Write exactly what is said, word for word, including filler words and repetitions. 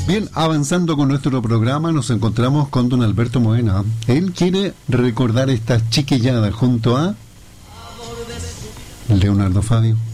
Bien, avanzando con nuestro programa, nos encontramos con don Alberto Moena. Él quiere recordar esta chiquillada junto a Leonardo Fabio.